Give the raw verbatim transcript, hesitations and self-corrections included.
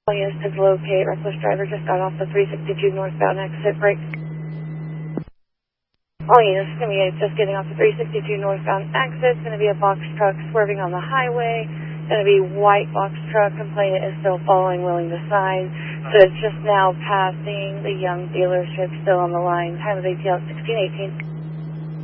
All units to locate. Reckless driver just got off the three sixty-two northbound exit brake. All units, it's going to be just getting off the three sixty-two northbound exit. It's going to be a box truck swerving on the highway. It's going to be white box truck. Complainant is still following, willing to sign. So it's just now passing the Young dealership, still on the line. Time of A T L sixteen eighteen.